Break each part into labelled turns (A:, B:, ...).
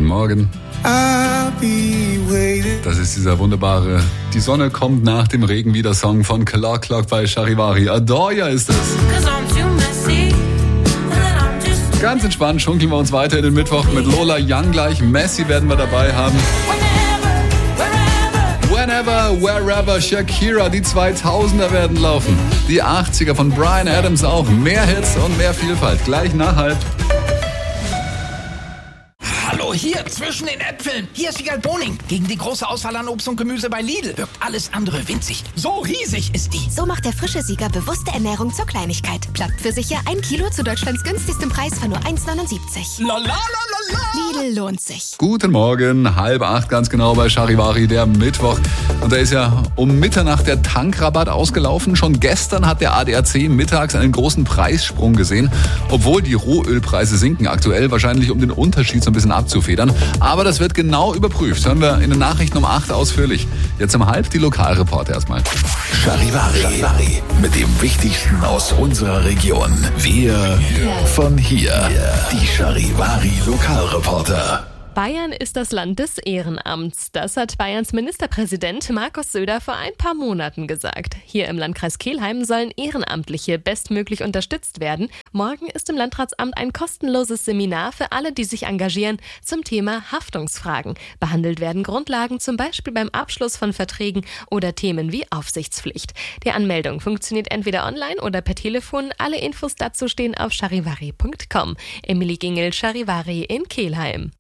A: Morgen. Das ist dieser wunderbare Die Sonne kommt nach dem Regen wieder Song von Clock Clock bei Charivari. Adoya ist es. Ganz entspannt schunkeln wir uns weiter in den Mittwoch mit Lola Young gleich. Messi werden wir dabei haben. Whenever, Wherever, Shakira, die 2000er werden laufen. Die 80er von Bryan Adams auch. Mehr Hits und mehr Vielfalt. Gleich nach 12:30.
B: Hallo, hier zwischen den Äpfeln. Hier ist Wiegald Boning. Gegen die große Auswahl an Obst und Gemüse bei Lidl wirkt alles andere winzig. So riesig ist die.
C: So macht der frische Sieger bewusste Ernährung zur Kleinigkeit. Plagt für sich ja 1 Kilo zu Deutschlands günstigstem Preis von nur 1,79. Lidl lohnt sich.
A: Guten Morgen, 7:30 ganz genau bei Charivari, der Mittwoch. Und da ist ja um Mitternacht der Tankrabatt ausgelaufen. Schon gestern hat der ADAC mittags einen großen Preissprung gesehen. Obwohl die Rohölpreise sinken aktuell, wahrscheinlich um den Unterschied so ein bisschen abzufedern. Aber das wird genau überprüft. Hören wir in den Nachrichten um 8 ausführlich. Jetzt um 7:30 die Lokalreporter erstmal.
D: Charivari. Mit dem Wichtigsten aus unserer Region. Wir von hier. Die Charivari Lokalreporter.
E: Bayern ist das Land des Ehrenamts. Das hat Bayerns Ministerpräsident Markus Söder vor ein paar Monaten gesagt. Hier im Landkreis Kelheim sollen Ehrenamtliche bestmöglich unterstützt werden. Morgen ist im Landratsamt ein kostenloses Seminar für alle, die sich engagieren, zum Thema Haftungsfragen. Behandelt werden Grundlagen zum Beispiel beim Abschluss von Verträgen oder Themen wie Aufsichtspflicht. Die Anmeldung funktioniert entweder online oder per Telefon. Alle Infos dazu stehen auf charivari.com. Emily Gingel, Charivari in Kelheim.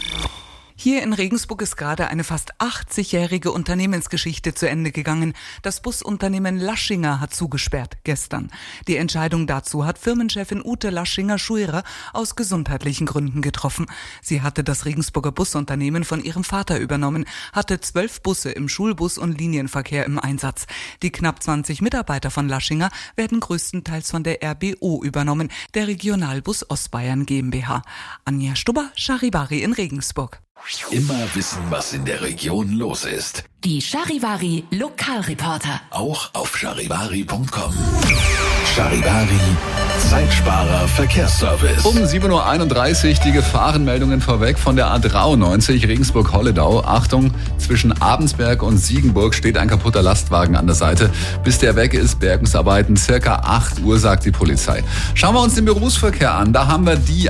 F: Hier in Regensburg ist gerade eine fast 80-jährige Unternehmensgeschichte zu Ende gegangen. Das Busunternehmen Laschinger hat zugesperrt gestern. Die Entscheidung dazu hat Firmenchefin Ute Laschinger-Schuerer aus gesundheitlichen Gründen getroffen. Sie hatte das Regensburger Busunternehmen von ihrem Vater übernommen, hatte 12 Busse im Schulbus- und Linienverkehr im Einsatz. Die knapp 20 Mitarbeiter von Laschinger werden größtenteils von der RBO übernommen, der Regionalbus Ostbayern GmbH. Anja Stubber, Charivari in Regensburg.
D: Immer wissen, was in der Region los ist.
C: Die Charivari Lokalreporter.
D: Auch auf charivari.com. Charivari, Zeitsparer Verkehrsservice.
A: Um 7:31 Uhr die Gefahrenmeldungen vorweg von der A93 Regensburg-Holledau. Achtung, zwischen Abensberg und Siegenburg steht ein kaputter Lastwagen an der Seite. Bis der weg ist, Bergungsarbeiten circa 8 Uhr, sagt die Polizei. Schauen wir uns den Berufsverkehr an. Da haben wir die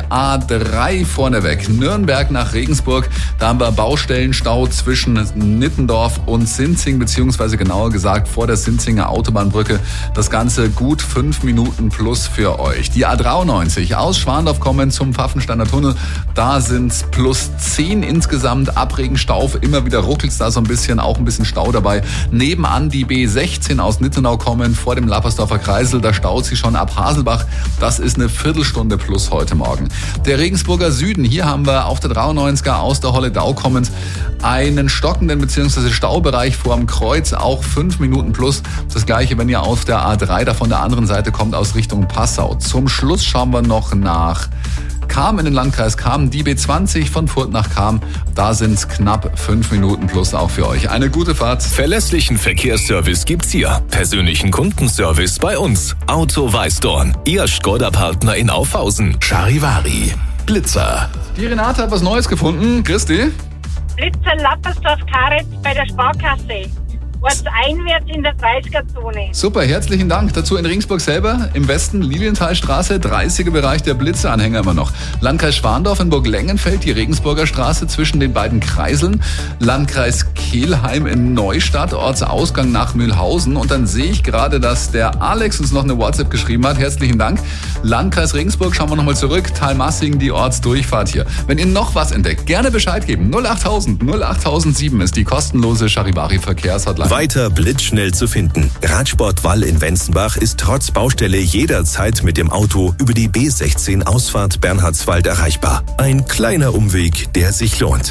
A: A3 vorneweg. Nürnberg nach Regensburg. Da haben wir Baustellenstau zwischen Nittendorf und Sinzing, beziehungsweise genauer gesagt vor der Sinzinger Autobahnbrücke. Das Ganze gut 5 Minuten plus für euch. Die A93 aus Schwandorf kommen zum Pfaffensteiner Tunnel. Da sind es plus 10 insgesamt. Abregenstau, immer wieder ruckelt es da so ein bisschen, auch ein bisschen Stau dabei. Nebenan die B16 aus Nittenau kommen vor dem Lappersdorfer Kreisel. Da staut sie schon ab Haselbach. Das ist eine Viertelstunde plus heute Morgen. Der Regensburger Süden, hier haben wir auf der 93er aus der Holledau kommend einen stockenden bzw. Staubereich vor dem Kreuz, auch 5 Minuten plus. Das gleiche, wenn ihr auf der A3 da von der anderen Seite kommt aus Richtung Passau. Zum Schluss schauen wir noch nach Cham in den Landkreis Cham, die B20 von Furth nach Cham. Da sind es knapp 5 Minuten plus auch für euch. Eine gute Fahrt.
G: Verlässlichen Verkehrsservice gibt's hier. Persönlichen Kundenservice bei uns. Auto Weißdorn, Ihr Skoda-Partner in Aufhausen.
D: Charivari, Blitzer.
A: Die Renate hat was Neues gefunden. Christi?
H: Blitzer Lappersdorf-Karetz bei der Sparkasse. Ortseinwärts in der 30er-Zone.
A: Super, herzlichen Dank. Dazu in Regensburg selber, im Westen Lilienthalstraße, 30er Bereich, der Blitzeranhänger immer noch. Landkreis Schwandorf in Burg-Lengenfeld, die Regensburger Straße zwischen den beiden Kreiseln. Landkreis Kelheim in Neustadt, Ortsausgang nach Mühlhausen. Und dann sehe ich gerade, dass der Alex uns noch eine WhatsApp geschrieben hat. Herzlichen Dank. Landkreis Regensburg, schauen wir nochmal zurück. Thalmassing, die Ortsdurchfahrt hier. Wenn ihr noch was entdeckt, gerne Bescheid geben. 08000 08007 ist die kostenlose Charivari-Verkehrshotline.
G: Weiter blitzschnell zu finden. Radsport Wall in Wenzenbach ist trotz Baustelle jederzeit mit dem Auto über die B16 Ausfahrt Bernhardswald erreichbar. Ein kleiner Umweg, der sich lohnt.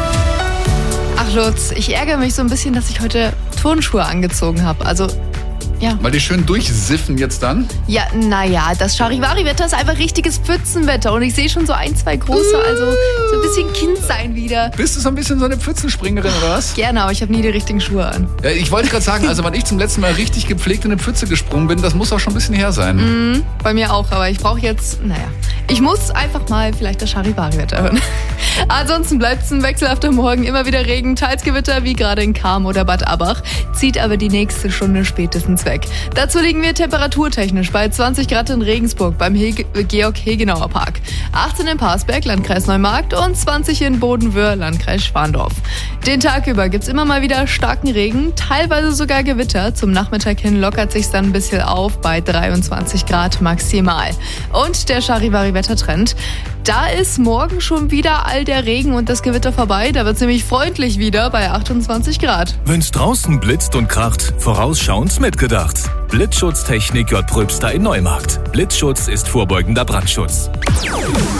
I: Ach Lutz, ich ärgere mich so ein bisschen, dass ich heute Turnschuhe angezogen habe. Also Ja.
A: Weil die schön durchsiffen jetzt dann?
I: Ja, naja, das Charivari-Wetter ist einfach richtiges Pfützenwetter und ich sehe schon so 1, 2 große, also so ein bisschen Kind sein wieder.
A: Bist du so ein bisschen so eine Pfützenspringerin oder was?
I: Gerne, aber ich habe nie die richtigen Schuhe an.
A: Ja, ich wollte gerade sagen, also wann ich zum letzten Mal richtig gepflegt in eine Pfütze gesprungen bin, das muss auch schon ein bisschen her sein.
I: Bei mir auch, aber ich brauche jetzt, ich muss einfach mal vielleicht das Charivari-Wetter hören. Ansonsten bleibt es ein wechselhafter Morgen, immer wieder Regen, teils Gewitter, wie gerade in Cham oder Bad Abbach, zieht aber die nächste Stunde spätestens weg. Dazu liegen wir temperaturtechnisch bei 20 Grad in Regensburg beim Georg-Hegenauer Park, 18 in Parsberg, Landkreis Neumarkt und 20 in Bodenwöhr, Landkreis Schwandorf. Den Tag über gibt's immer mal wieder starken Regen, teilweise sogar Gewitter. Zum Nachmittag hin lockert sich's dann ein bisschen auf bei 23 Grad maximal. Und der Charivari-Wettertrend. Da ist morgen schon wieder all der Regen und das Gewitter vorbei. Da wird's nämlich freundlich wieder bei 28 Grad.
G: Wenn's draußen blitzt und kracht, vorausschauend mitgedacht. Blitzschutztechnik J. Pröbster in Neumarkt. Blitzschutz ist vorbeugender Brandschutz.